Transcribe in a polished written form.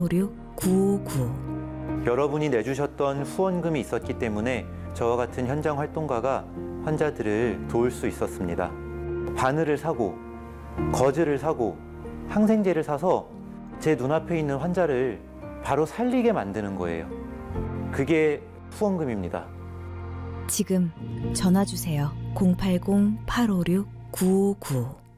96-959 여러분이 내주셨던 후원금이 있었기 때문에 저와 같은 현장 활동가가 환자들을 도울 수 있었습니다. 바늘을 사고, 거즈를 사고, 항생제를 사서 제 눈앞에 있는 환자를 바로 살리게 만드는 거예요. 그게 후원금입니다. 지금 전화 주세요. 080-856-959